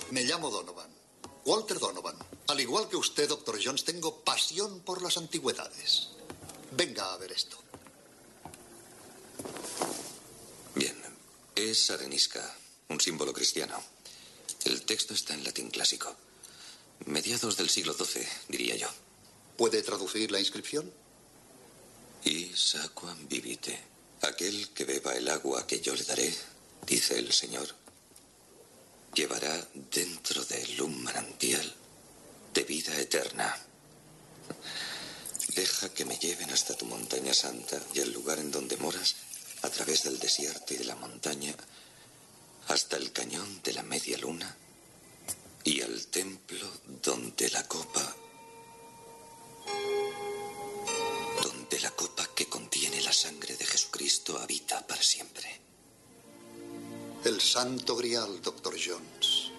Me llamo Donovan. Walter Donovan. Al igual que usted, Dr. Jones, tengo pasión por las antigüedades. Venga a ver esto. Bien. Es arenisca, un símbolo cristiano. El texto está en latín clásico. Mediados del siglo XII, diría yo. ¿Puede traducir la inscripción? Is aquam vivite. Aquel que beba el agua que yo le daré, dice el Señor, llevará dentro de él un manantial de vida eterna. Deja que me lleven hasta tu montaña santa y el lugar en donde moras, a través del desierto y de la montaña, hasta el cañón de la media luna y al templo donde la copa que contiene la sangre de Jesucristo habita para siempre. El Santo Grial, Dr. Jones.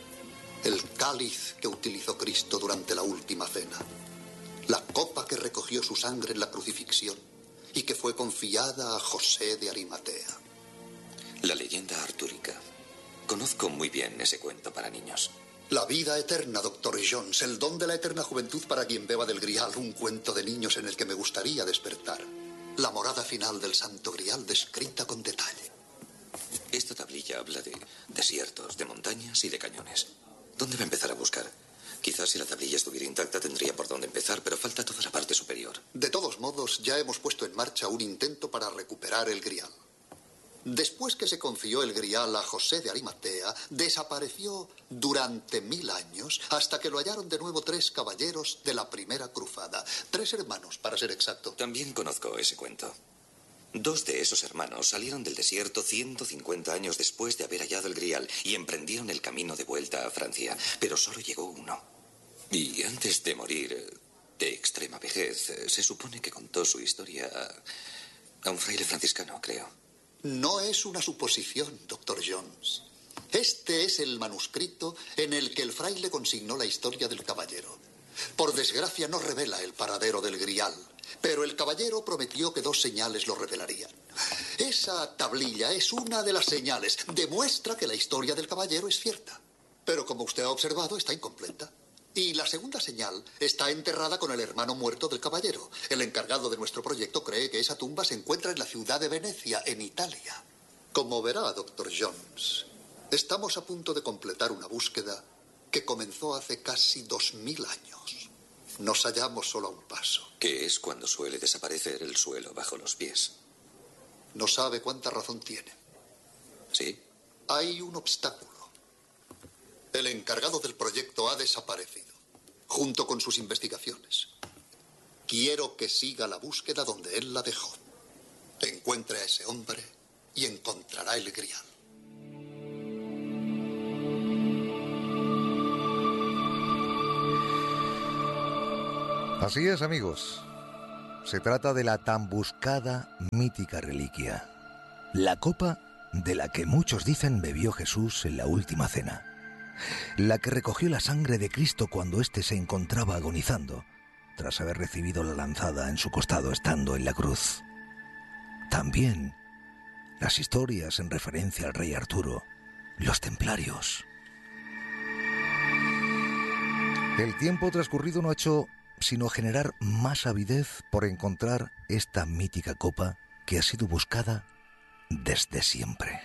El cáliz que utilizó Cristo durante la última cena. La copa que recogió su sangre en la crucifixión y que fue confiada a José de Arimatea. La leyenda artúrica. Conozco muy bien ese cuento para niños. La vida eterna, Dr. Jones, el don de la eterna juventud para quien beba del Grial, un cuento de niños en el que me gustaría despertar. La morada final del Santo Grial descrita con detalle. Esta tablilla habla de desiertos, de montañas y de cañones. ¿Dónde va a empezar a buscar? Quizás si la tablilla estuviera intacta tendría por dónde empezar, pero falta toda la parte superior. De todos modos, ya hemos puesto en marcha un intento para recuperar el Grial. Después que se confió el Grial a José de Arimatea, desapareció durante 1000 años hasta que lo hallaron de nuevo 3 caballeros de la primera cruzada. 3 hermanos, para ser exacto. También conozco ese cuento. 2 de esos hermanos salieron del desierto 150 años después de haber hallado el Grial y emprendieron el camino de vuelta a Francia, pero solo llegó uno. Y antes de morir de extrema vejez, se supone que contó su historia a un fraile franciscano, creo. No es una suposición, Dr. Jones. Este es el manuscrito en el que el fraile consignó la historia del caballero. Por desgracia no revela el paradero del Grial, pero el caballero prometió que 2 señales lo revelarían. Esa tablilla es una de las señales. Demuestra que la historia del caballero es cierta. Pero como usted ha observado, está incompleta. Y la segunda señal está enterrada con el hermano muerto del caballero. El encargado de nuestro proyecto cree que esa tumba se encuentra en la ciudad de Venecia, en Italia. Como verá, Dr. Jones, estamos a punto de completar una búsqueda que comenzó hace casi 2000 años. Nos hallamos solo a un paso. Que es cuando suele desaparecer el suelo bajo los pies. No sabe cuánta razón tiene. ¿Sí? Hay un obstáculo. El encargado del proyecto ha desaparecido, junto con sus investigaciones. Quiero que siga la búsqueda donde él la dejó. Encuentre a ese hombre y encontrará el Grial. Así es, amigos. Se trata de la tan buscada mítica reliquia, la copa de la que muchos dicen bebió Jesús en la última cena. La que recogió la sangre de Cristo cuando éste se encontraba agonizando, tras haber recibido la lanzada en su costado estando en la cruz. También las historias en referencia al rey Arturo, los templarios. El tiempo transcurrido no ha hecho sino generar más avidez por encontrar esta mítica copa que ha sido buscada desde siempre.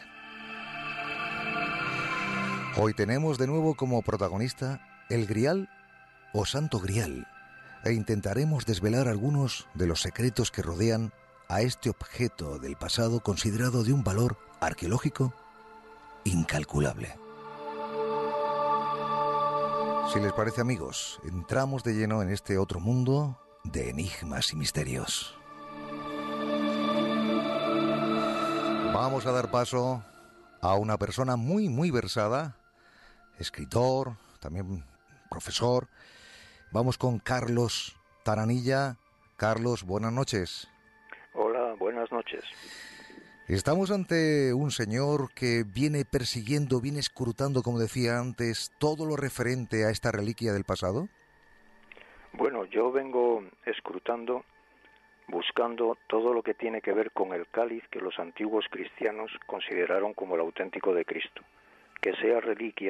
Hoy tenemos de nuevo como protagonista el Grial o Santo Grial e intentaremos desvelar algunos de los secretos que rodean a este objeto del pasado considerado de un valor arqueológico incalculable. Si les parece, amigos, entramos de lleno en este otro mundo de enigmas y misterios. Vamos a dar paso a una persona muy versada, escritor, también profesor. Vamos con Carlos Taranilla. Carlos, buenas noches. Hola, buenas noches. Estamos ante un señor que viene persiguiendo, viene escrutando, como decía antes, todo lo referente a esta reliquia del pasado. Bueno, yo vengo escrutando, buscando todo lo que tiene que ver con el cáliz que los antiguos cristianos consideraron como el auténtico de Cristo, que sea reliquia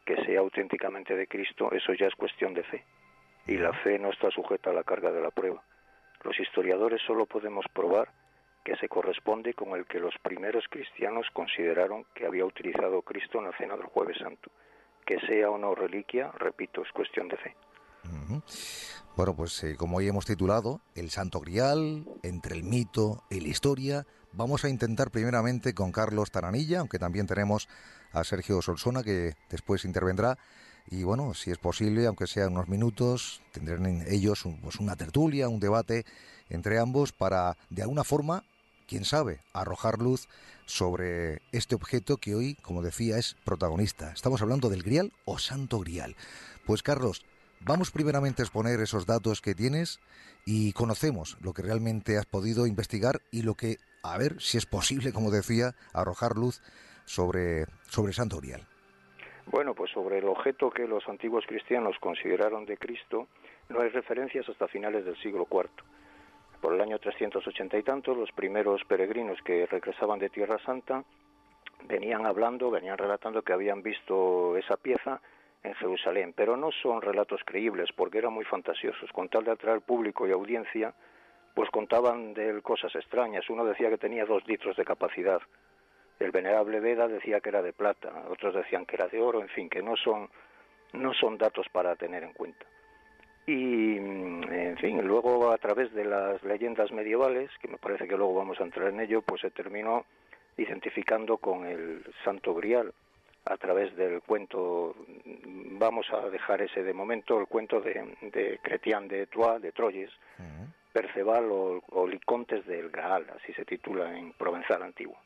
que sea auténticamente de Cristo, eso ya es cuestión de fe. Y la fe no está sujeta a la carga de la prueba. Los historiadores solo podemos probar que se corresponde con el que los primeros cristianos consideraron que había utilizado Cristo en la cena del Jueves Santo. Que sea o no reliquia, repito, es cuestión de fe. Uh-huh. Bueno, pues como hoy hemos titulado El Santo Grial, entre el mito y la historia, vamos a intentar primeramente con Carlos Taranilla, aunque también tenemos a Sergio Solsona, que después intervendrá. Y bueno, si es posible, aunque sea unos minutos, tendrán ellos pues una tertulia, un debate entre ambos para, de alguna forma, quién sabe, arrojar luz sobre este objeto que hoy, como decía, es protagonista. Estamos hablando del Grial o Santo Grial. Pues Carlos, vamos primeramente a exponer esos datos que tienes y conocemos lo que realmente has podido investigar y lo que, a ver si es posible, como decía, arrojar luz sobre Santo Grial. Bueno, pues sobre el objeto que los antiguos cristianos consideraron de Cristo, no hay referencias hasta finales del siglo IV. Por el año 380 y tanto, los primeros peregrinos que regresaban de Tierra Santa venían relatando que habían visto esa pieza en Jerusalén, pero no son relatos creíbles porque eran muy fantasiosos. Con tal de atraer público y audiencia, pues contaban de él cosas extrañas. Uno decía que tenía 2 litros de capacidad. El venerable Beda decía que era de plata, otros decían que era de oro, en fin, que no son datos para tener en cuenta. Y, en fin, luego a través de las leyendas medievales, que me parece que luego vamos a entrar en ello, pues se terminó identificando con el Santo Grial a través del cuento, vamos a dejar ese de momento, el cuento de Chrétien de Troyes, de Troyes, Perceval o Licontes del Graal, así se titula en provenzal antiguo.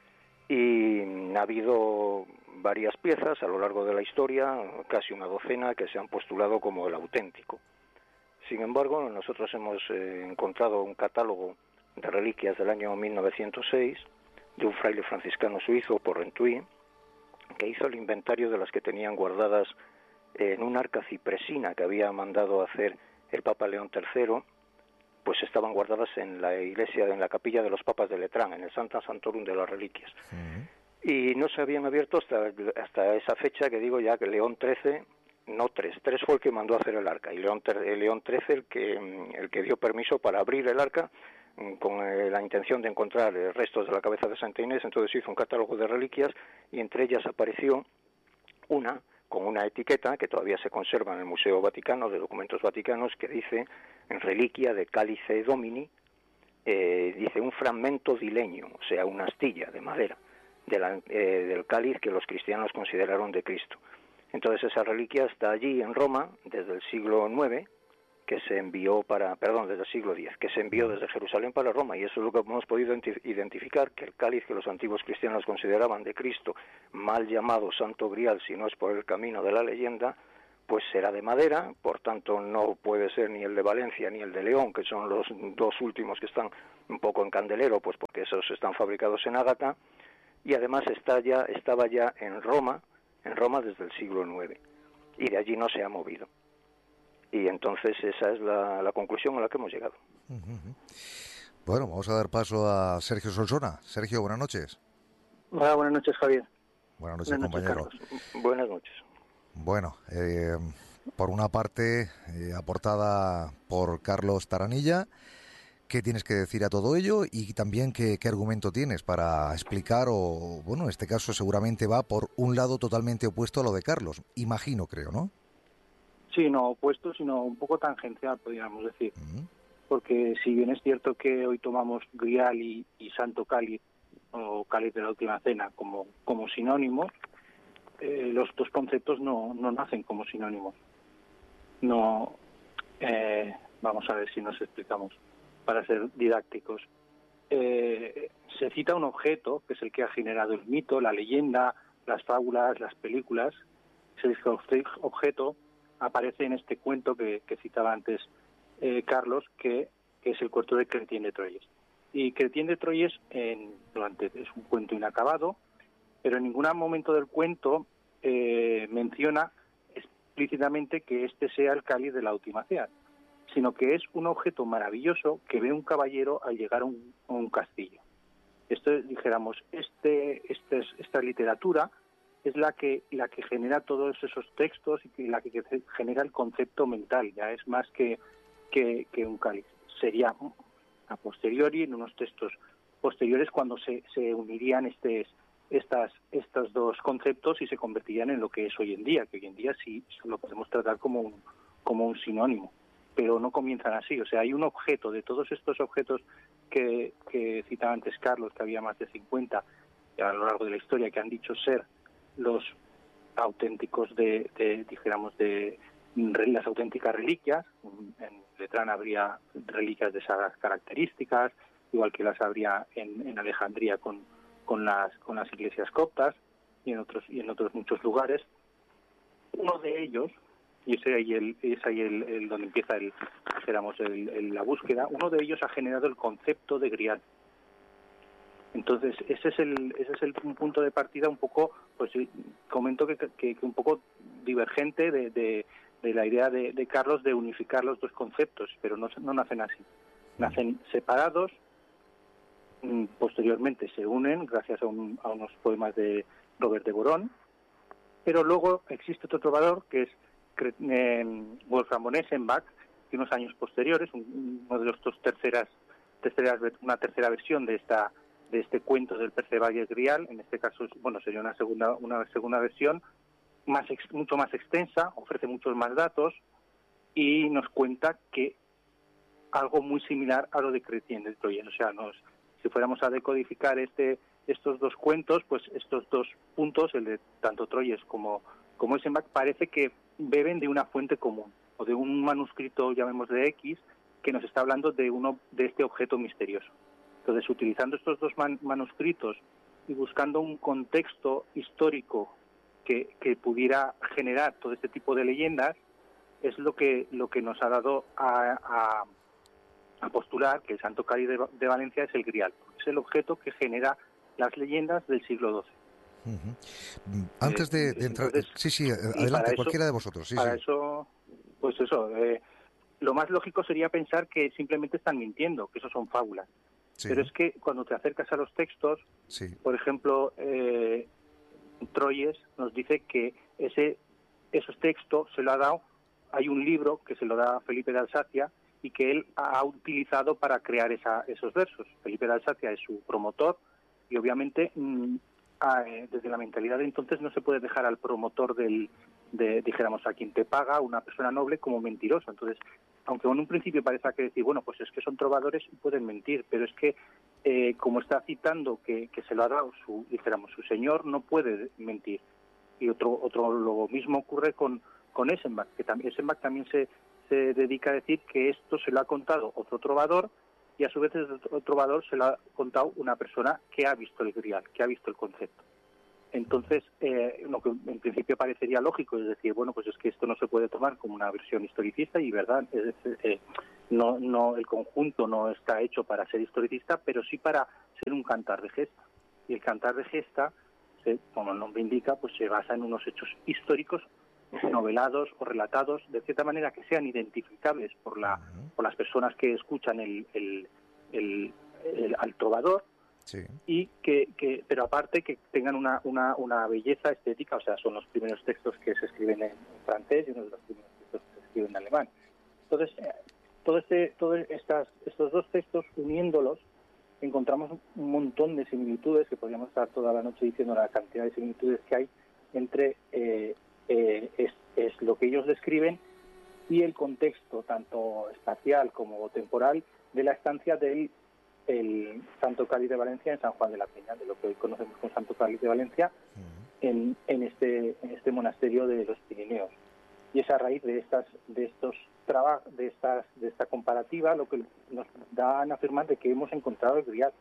Y ha habido varias piezas a lo largo de la historia, casi una docena, que se han postulado como el auténtico. Sin embargo, nosotros hemos encontrado un catálogo de reliquias del año 1906 de un fraile franciscano suizo, Porrentruy, que hizo el inventario de las que tenían guardadas en un arca cipresina que había mandado hacer el Papa León III, pues estaban guardadas en la iglesia, en la capilla de los papas de Letrán, en el Santa Santorum de las Reliquias. Y no se habían abierto hasta esa fecha que digo ya que León XIII, no tres fue el que mandó a hacer el arca, y León XIII el que dio permiso para abrir el arca con la intención de encontrar restos de la cabeza de Santa Inés. Entonces hizo un catálogo de reliquias y entre ellas apareció una con una etiqueta que todavía se conserva en el Museo Vaticano de Documentos Vaticanos, que dice, en reliquia de Cálice Domini, dice un fragmento dileño, o sea, una astilla de madera, del cáliz que los cristianos consideraron de Cristo. Entonces esa reliquia está allí en Roma desde el siglo IX, desde el siglo X, que se envió desde Jerusalén para Roma, y eso es lo que hemos podido identificar, que el cáliz que los antiguos cristianos consideraban de Cristo, mal llamado Santo Grial, si no es por el camino de la leyenda, pues será de madera, por tanto no puede ser ni el de Valencia ni el de León, que son los 2 últimos que están un poco en candelero, pues porque esos están fabricados en ágata, y además estaba ya en Roma desde el siglo IX, y de allí no se ha movido. Y entonces esa es la conclusión a la que hemos llegado. Bueno, vamos a dar paso a Sergio Solsona. Sergio, buenas noches. Hola, buenas noches, Javier. Buenas noches, compañero. Buenas noches. Bueno, por una parte, aportada por Carlos Taranilla, ¿qué tienes que decir a todo ello? Y también qué argumento tienes para explicar, o bueno, en este caso seguramente va por un lado totalmente opuesto a lo de Carlos, imagino, creo, ¿no? Sí, no opuesto, sino un poco tangencial, podríamos decir. Porque si bien es cierto que hoy tomamos Grial y Santo Cáliz, o Cáliz de la Última Cena, como sinónimos, los 2 conceptos no nacen como sinónimos. No, vamos a ver si nos explicamos, para ser didácticos. Se cita un objeto, que es el que ha generado el mito, la leyenda, las fábulas, las películas. Ese objeto aparece en este cuento que citaba antes Carlos, que es el cuento de Chrétien de Troyes. Y Chrétien de Troyes es un cuento inacabado, pero en ningún momento del cuento menciona explícitamente que este sea el cáliz de la última cena, sino que es un objeto maravilloso que ve un caballero al llegar a un castillo. Esto, dijéramos, esta literatura es la que genera todos esos textos y la que genera el concepto mental, ya es más que un cáliz. Sería a posteriori, en unos textos posteriores, cuando se unirían estos dos conceptos y se convertirían en lo que es hoy en día, que hoy en día sí lo podemos tratar como un sinónimo, pero no comienzan así. O sea, hay un objeto, de todos estos objetos que citaba antes Carlos, que había más de 50 a lo largo de la historia, que han dicho ser los auténticos dijéramos, de las auténticas reliquias. En Letrán habría reliquias de esas características, igual que las habría en Alejandría con las iglesias coptas y en otros muchos lugares. Uno de ellos, y es ahí el donde empieza la búsqueda, uno de ellos ha generado el concepto de grial. Entonces ese es el punto de partida, un poco, pues comento que un poco divergente de la idea de Carlos de unificar los dos conceptos, pero no nacen así, nacen separados. Posteriormente se unen gracias a unos poemas de Robert de Borón, pero luego existe otro trovador que es Wolfram von Eschenbach, que unos años posteriores, uno de los dos una tercera versión de este cuento del Perceval y el Grial. En este caso, sería una segunda versión mucho más extensa, ofrece muchos más datos y nos cuenta que algo muy similar a lo de Chrétien de Troyes. O sea, si fuéramos a decodificar estos dos cuentos, pues estos dos puntos, el de tanto Troyes como Eschenbach, parece que beben de una fuente común o de un manuscrito, llamémosle X, que nos está hablando de este objeto misterioso. Entonces, utilizando estos dos manuscritos y buscando un contexto histórico que pudiera generar todo este tipo de leyendas, es lo que nos ha dado a postular que el Santo Cáliz de Valencia es el Grial. Es el objeto que genera las leyendas del siglo XII. Uh-huh. Antes de entrar... Entonces, sí, adelante, cualquiera de vosotros. Eso, pues eso, lo más lógico sería pensar que simplemente están mintiendo, que eso son fábulas. Sí. Pero es que cuando te acercas a los textos, por ejemplo, Troyes nos dice que esos textos se lo ha dado, hay un libro que se lo da Felipe de Alsacia y que él ha utilizado para crear esos versos. Felipe de Alsacia es su promotor y obviamente desde la mentalidad de entonces no se puede dejar al promotor dijéramos, a quien te paga, una persona noble, como mentiroso. Entonces, aunque en un principio parezca que decir, bueno, pues es que son trovadores y pueden mentir, pero es que como está citando que se lo ha dado su señor, no puede mentir. Y lo mismo ocurre con Eschenbach, que Eschenbach también se dedica a decir que esto se lo ha contado otro trovador y a su vez otro trovador se lo ha contado una persona que ha visto el grial, que ha visto el concepto. Entonces, lo que en principio parecería lógico es decir, bueno, pues es que esto no se puede tomar como una versión historicista y verdad, no, el conjunto no está hecho para ser historicista, pero sí para ser un cantar de gesta. Y el cantar de gesta, como el nombre indica, pues se basa en unos hechos históricos novelados o relatados de cierta manera que sean identificables por las personas que escuchan al trovador. Sí. Y pero aparte que tengan una belleza estética, o sea, son los primeros textos que se escriben en francés y uno de los primeros textos que se escriben en alemán. Entonces, estos dos textos, uniéndolos, encontramos un montón de similitudes, que podríamos estar toda la noche diciendo la cantidad de similitudes que hay entre es lo que ellos describen y el contexto, tanto espacial como temporal, de la estancia del Santo Cáliz de Valencia en San Juan de la Peña, de lo que hoy conocemos como Santo Cáliz de Valencia, en este monasterio de los Pirineos. Y es a raíz de esta comparativa lo que nos dan a afirmar de que hemos encontrado el grial.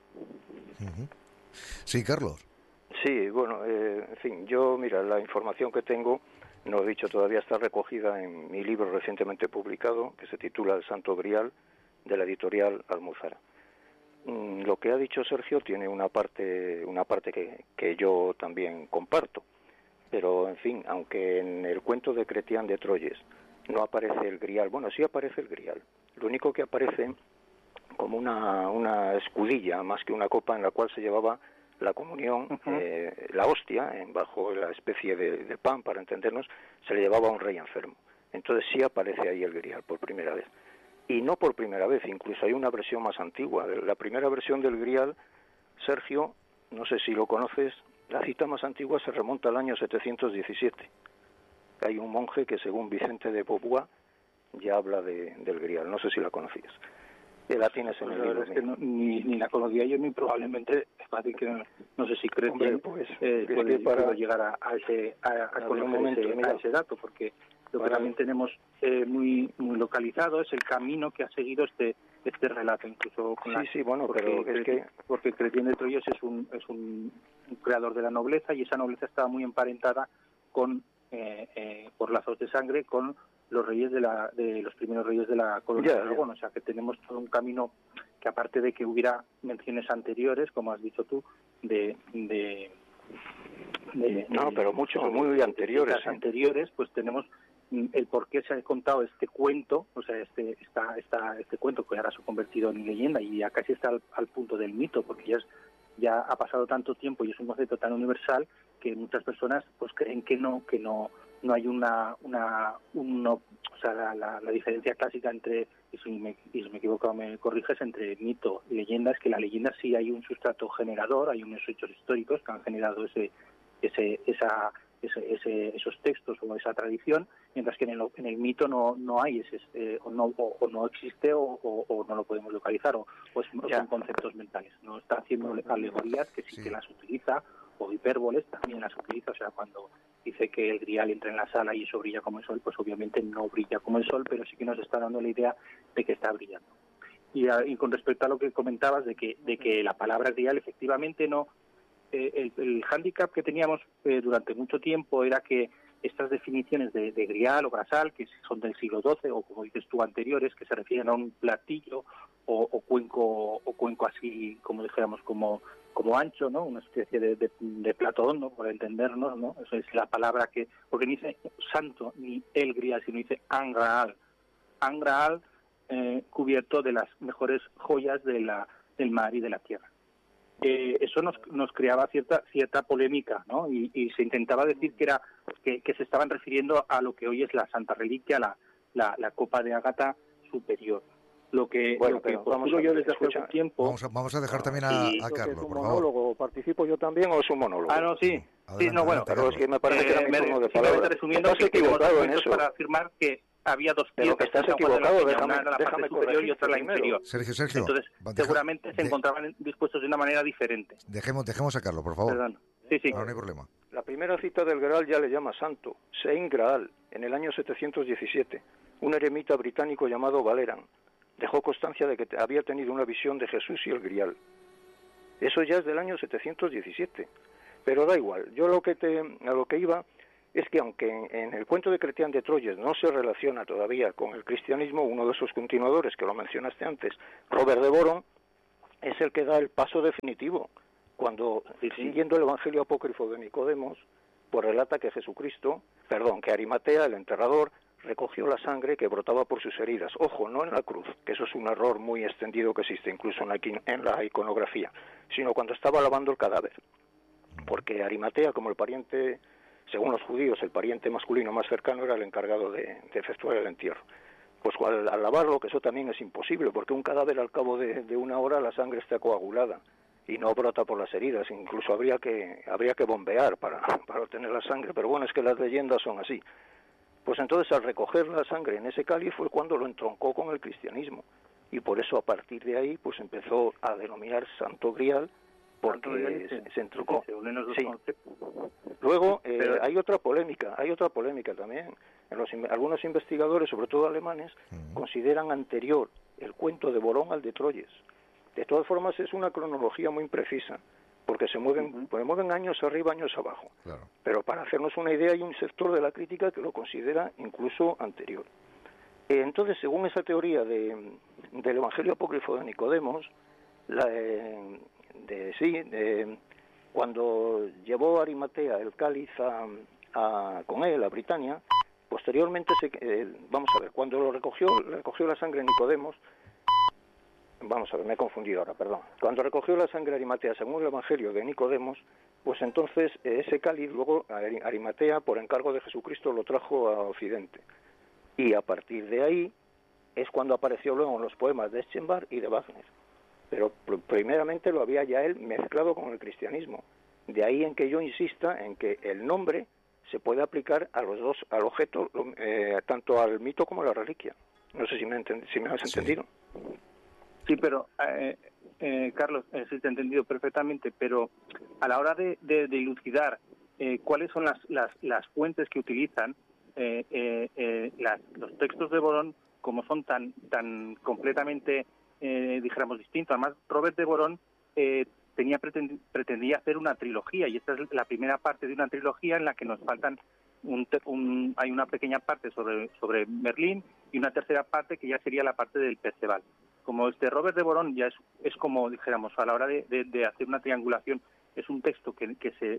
Sí, Carlos. Sí, bueno, en fin, yo, mira, la información que tengo, no he dicho todavía, está recogida en mi libro recientemente publicado, que se titula El Santo Grial, de la editorial Almuzara. Lo que ha dicho Sergio tiene una parte que yo también comparto, pero, en fin, aunque en el cuento de Chrétien de Troyes no aparece el grial, bueno, sí aparece el grial, lo único que aparece como una escudilla, más que una copa, en la cual se llevaba la comunión, la hostia, bajo la especie de pan, para entendernos, se le llevaba a un rey enfermo. Entonces sí aparece ahí el grial por primera vez. Y no por primera vez, incluso hay una versión más antigua. La primera versión del grial, Sergio, no sé si lo conoces, la cita más antigua se remonta al año 717. Hay un monje que, según Vicente de Beauvoir, ya habla del grial. No sé si la conocías. La tienes en el libro. Es que ni la conocía yo, ni probablemente, es fácil que no sé si crees bien, pues, puedo llegar a ese dato, porque lo que también tenemos muy localizado es el camino que ha seguido este relato, incluso con porque Cretien de Troyes es un creador de la nobleza, y esa nobleza estaba muy emparentada con por lazos de sangre con los reyes de los primeros reyes de la colonia de Aragón. O sea que tenemos todo un camino que, aparte de que hubiera menciones anteriores, como has dicho tú, pero muy anteriores, pues tenemos el por qué se ha contado este cuento, o sea, este cuento que ahora se ha convertido en leyenda y ya casi está al punto del mito, porque ya ha pasado tanto tiempo y es un concepto tan universal que muchas personas pues creen que no hay o sea, la diferencia clásica entre, y si me equivoco me corriges, entre mito y leyenda, es que la leyenda sí hay un sustrato generador, hay unos hechos históricos que han generado esos textos o esa tradición, mientras que en el mito no hay o no existe o no lo podemos localizar, o son conceptos mentales. No está haciendo alegorías, que sí que las utiliza, o hipérboles también las utiliza. O sea, cuando dice que el grial entra en la sala y eso brilla como el sol, pues obviamente no brilla como el sol, pero sí que nos está dando la idea de que está brillando. Y con respecto a lo que comentabas de que la palabra grial efectivamente no... el hándicap que teníamos durante mucho tiempo era que estas definiciones de grial o grasal, que son del siglo XII, o como dices tú, anteriores, que se refieren a un platillo o cuenco así, como dijéramos, como ancho, ¿no? Una especie de plato hondo, por entendernos, ¿no? Eso es la palabra que... Porque ni dice santo ni el grial, sino dice angraal. Angraal, cubierto de las mejores joyas del mar y de la tierra. Eso nos creaba cierta polémica, ¿no? Y se intentaba decir que se estaban refiriendo a lo que hoy es la Santa Reliquia, la copa de ágata superior. Lo que postulo yo desde hace algún tiempo... Vamos a dejar también a Carlos, por favor. Monólogo, ¿participo yo también o es un monólogo? Ah, no, sí. Adelante, pero es que me parece que era mi turno de palabra. Resumiendo, estás equivocado en eso. Para afirmar que había dos piezas, pero que estás equivocado, una la parte superior y otra la inferior. Sergio. Entonces, seguramente se encontraban dispuestos de una manera diferente. Dejemos a Carlos, por favor. Perdón. Sí. No hay problema. La primera cita del Graal ya le llama santo, Sein Graal, en el año 717. Un eremita británico llamado Valeran dejó constancia de que había tenido una visión de Jesús y el Grial. Eso ya es del año 717. Pero da igual. Yo a lo que iba es que, aunque en el cuento de Cretien de Troyes no se relaciona todavía con el cristianismo, uno de sus continuadores, que lo mencionaste antes, Robert de Boron, es el que da el paso definitivo, cuando, siguiendo el Evangelio apócrifo de Nicodemos, pues relata que que Arimatea, el enterrador, recogió la sangre que brotaba por sus heridas. Ojo, no en la cruz, que eso es un error muy extendido que existe incluso en la iconografía, sino cuando estaba lavando el cadáver. Porque Arimatea, como el pariente, según los judíos, el pariente masculino más cercano, era el encargado de efectuar el entierro. Pues al lavarlo, que eso también es imposible, porque un cadáver al cabo de una hora la sangre está coagulada y no brota por las heridas, incluso habría que bombear para obtener la sangre, pero bueno, es que las leyendas son así. Pues entonces, al recoger la sangre en ese cáliz fue cuando lo entroncó con el cristianismo, y por eso a partir de ahí pues empezó a denominar Santo Grial, porque se entroncó. Sí. Luego hay otra polémica también. Algunos investigadores, sobre todo alemanes, consideran anterior el cuento de Borón al de Troyes. De todas formas, es una cronología muy imprecisa, porque se mueven años arriba, años abajo. Claro. Pero para hacernos una idea, hay un sector de la crítica que lo considera incluso anterior. Entonces, según esa teoría del Evangelio apócrifo de Nicodemos, cuando llevó Arimatea el cáliz con él a Britania, posteriormente, cuando recogió la sangre Nicodemos, Vamos a ver, me he confundido ahora, perdón. Cuando recogió la sangre Arimatea, según el Evangelio de Nicodemos, pues entonces ese cáliz luego Arimatea, por encargo de Jesucristo, lo trajo a Occidente. Y a partir de ahí es cuando apareció luego en los poemas de Eschenbach y de Wagner. Pero primeramente lo había ya él mezclado con el cristianismo. De ahí en que yo insista en que el nombre se puede aplicar a los dos, al objeto, tanto al mito como a la reliquia. No sé si me has entendido. Sí, pero Carlos, sí te he entendido perfectamente, pero a la hora de dilucidar cuáles son las fuentes que utilizan, los textos de Borón, como son tan completamente, dijéramos, distintos. Además, Robert de Borón pretendía hacer una trilogía, y esta es la primera parte de una trilogía en la que nos faltan hay una pequeña parte sobre Merlín y una tercera parte que ya sería la parte del Perceval. Como Robert de Borón ya es como, dijéramos, a la hora de hacer una triangulación, es un texto que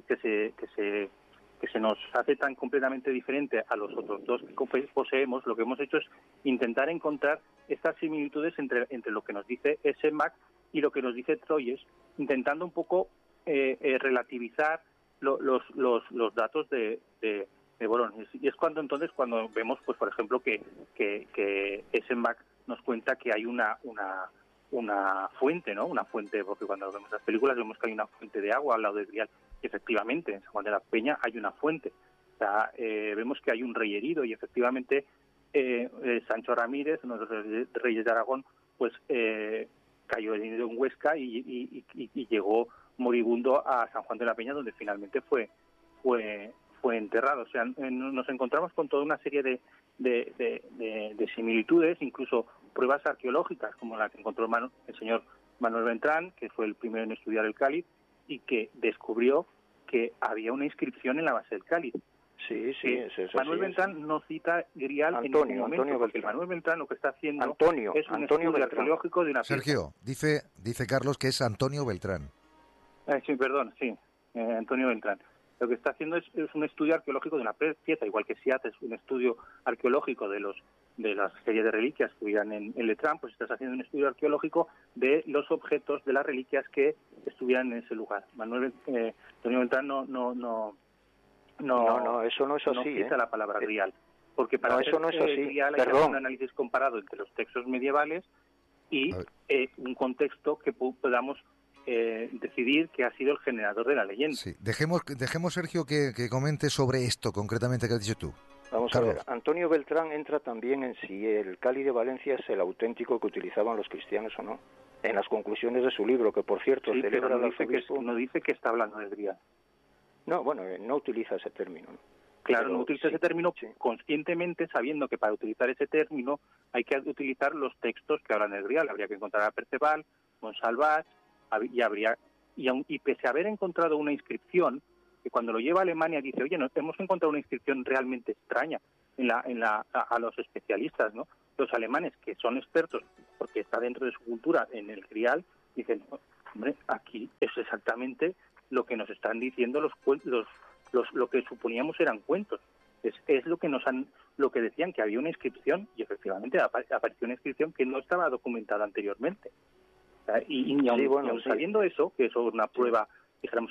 se nos hace tan completamente diferente a los otros dos que poseemos. Lo que hemos hecho es intentar encontrar estas similitudes entre lo que nos dice Eschenbach y lo que nos dice Troyes, intentando un poco relativizar los datos de Borón. Y es cuando vemos, pues por ejemplo, que Eschenbach nos cuenta que hay una fuente, ¿no? Una fuente, porque cuando vemos las películas vemos que hay una fuente de agua al lado del Grial. Y efectivamente, en San Juan de la Peña hay una fuente. O sea, vemos que hay un rey herido y efectivamente Sancho Ramírez, uno de los reyes de Aragón, pues cayó herido en Huesca y llegó moribundo a San Juan de la Peña, donde finalmente fue enterrado. O sea, nos encontramos con toda una serie de similitudes, incluso pruebas arqueológicas, como la que encontró el señor Manuel Beltrán, que fue el primero en estudiar el cáliz, y que descubrió que había una inscripción en la base del cáliz. Sí, eso Manuel Beltrán no cita Grial en ningún momento, porque Manuel Beltrán lo que está haciendo es un estudio arqueológico de una pieza. Sergio, dice Carlos que es Antonio Beltrán. Antonio Beltrán. Lo que está haciendo es un estudio arqueológico de una pieza, igual que si haces un estudio arqueológico de las series de reliquias que hubieran en Letrán, pues estás haciendo un estudio arqueológico de los objetos, de las reliquias que estuvieran en ese lugar. Antonio Beltrán no, eso no es así. No cita la palabra Grial, porque para eso no es así. Grial hay que hacer un análisis comparado entre los textos medievales y un contexto que podamos decidir que ha sido el generador de la leyenda. Sí. Dejemos Sergio que comente sobre esto concretamente que has dicho tú. Vamos a ver, Antonio Beltrán entra también en si el cáliz de Valencia es el auténtico que utilizaban los cristianos o no, en las conclusiones de su libro, que por cierto celebra el arzobispo. No dice que está hablando de Grial. No, bueno, no utiliza ese término, ¿no? Claro, pero no utiliza ese término conscientemente, sabiendo que para utilizar ese término hay que utilizar los textos que hablan del Grial. Habría que encontrar a Perceval, Monsalvat, y pese a haber encontrado una inscripción, que cuando lo lleva a Alemania dice, oye, hemos encontrado una inscripción realmente extraña a los especialistas, ¿no? Los alemanes, que son expertos, porque está dentro de su cultura en el Grial, dicen, hombre, aquí es exactamente lo que nos están diciendo lo que suponíamos eran cuentos. Es lo que decían, que había una inscripción, y efectivamente apareció una inscripción que no estaba documentada anteriormente. Y aún sabiendo eso, que eso es una prueba, dijéramos,